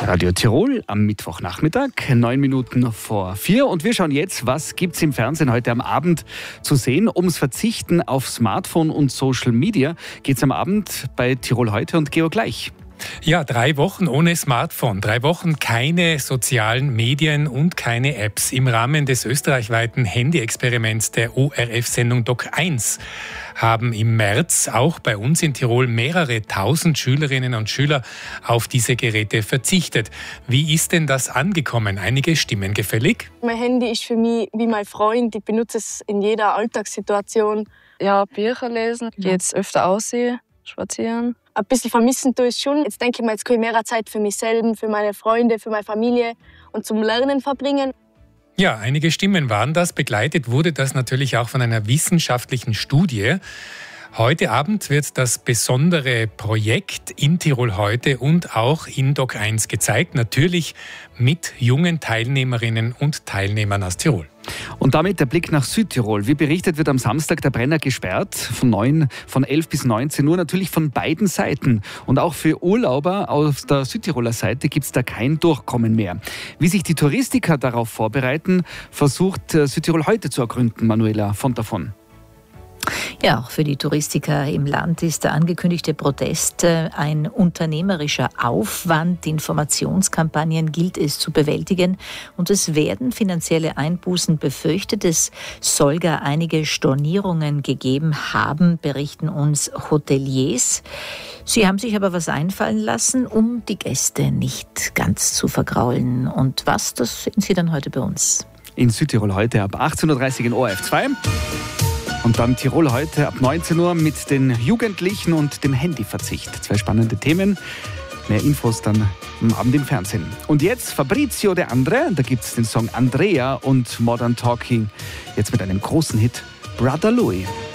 Radio Tirol am Mittwochnachmittag, 9 Minuten vor 4. Und wir schauen jetzt, was gibt es im Fernsehen heute am Abend zu sehen. Ums Verzichten auf Smartphone und Social Media geht es am Abend bei Tirol heute und Georg Gleich. Ja, 3 Wochen ohne Smartphone, 3 Wochen keine sozialen Medien und keine Apps. Im Rahmen des österreichweiten Handy-Experiments der ORF-Sendung Doc 1 haben im März auch bei uns in Tirol mehrere tausend Schülerinnen und Schüler auf diese Geräte verzichtet. Wie ist denn das angekommen? Einige Stimmen gefällig? Mein Handy ist für mich wie mein Freund. Ich benutze es in jeder Alltagssituation. Ja, Bücher lesen, jetzt öfter aussehen, spazieren. Ein bisschen vermissen tue ich schon. Jetzt denke ich mir, jetzt kann ich mehr Zeit für mich selbst, für meine Freunde, für meine Familie und zum Lernen verbringen. Ja, einige Stimmen waren das. Begleitet wurde das natürlich auch von einer wissenschaftlichen Studie. Heute Abend wird das besondere Projekt in Tirol heute und auch in Doc 1 gezeigt. Natürlich mit jungen Teilnehmerinnen und Teilnehmern aus Tirol. Und damit der Blick nach Südtirol. Wie berichtet, wird am Samstag der Brenner gesperrt, von 11 bis 19 Uhr, natürlich von beiden Seiten. Und auch für Urlauber auf der Südtiroler Seite gibt es da kein Durchkommen mehr. Wie sich die Touristiker darauf vorbereiten, versucht Südtirol heute zu ergründen. Manuela von davon. Ja, auch für die Touristiker im Land ist der angekündigte Protest ein unternehmerischer Aufwand. Informationskampagnen gilt es zu bewältigen und es werden finanzielle Einbußen befürchtet. Es soll gar einige Stornierungen gegeben haben, berichten uns Hoteliers. Sie haben sich aber was einfallen lassen, um die Gäste nicht ganz zu vergraulen. Und was, das sehen Sie dann heute bei uns. In Südtirol heute ab 18.30 Uhr in ORF 2. Und dann Tirol heute ab 19 Uhr mit den Jugendlichen und dem Handyverzicht. 2 spannende Themen. Mehr Infos dann am Abend im Fernsehen. Und jetzt Fabrizio De Andre. Da gibt es den Song Andrea und Modern Talking. Jetzt mit einem großen Hit, Brother Louis.